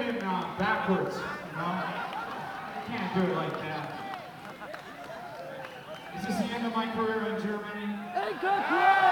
in backwards, you know? You can't do it like that. Is this the end of my career in Germany? Hey,